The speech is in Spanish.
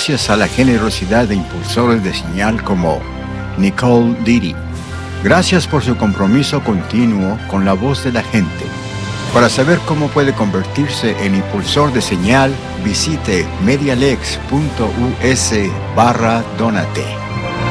gracias a la generosidad de impulsores de señal como Nicole Didi. Gracias por su compromiso continuo con la voz de la gente. Para saber cómo puede convertirse en impulsor de señal, visite medialex.us/donate.